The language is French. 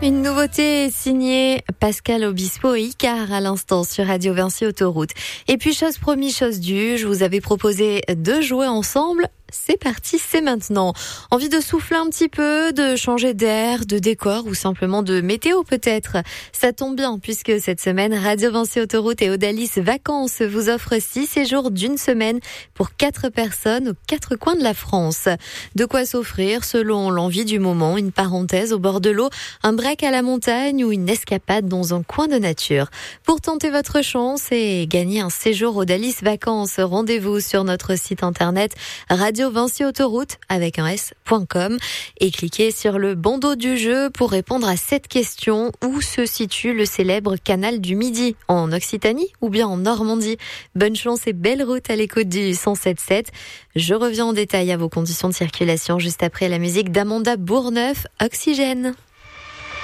Une nouveauté signée Pascal Obispo et Icar à l'instant sur Radio Vinci Autoroute. Et puis chose promis, chose due, je vous avais proposé de jouer ensemble. C'est parti, c'est maintenant. Envie de souffler un petit peu, de changer d'air, de décor ou simplement de météo peut-être. Ça tombe bien puisque cette semaine, Radio Vinci Autoroute et Odalis Vacances vous offrent 6 séjours d'une semaine pour 4 personnes aux 4 coins de la France. De quoi s'offrir selon l'envie du moment, une parenthèse au bord de l'eau, un break à la montagne ou une escapade dans un coin de nature. Pour tenter votre chance et gagner un séjour Odalis Vacances, rendez-vous sur notre site internet Radio Vinci Autoroute avec un s.com et cliquez sur le bandeau du jeu pour répondre à cette question: où se situe le célèbre canal du Midi, en Occitanie ou bien en Normandie? Bonne chance et belle route à l'écoute du 107.7. Je reviens en détail à vos conditions de circulation juste après la musique d'Amanda Bourneuf, Oxygène.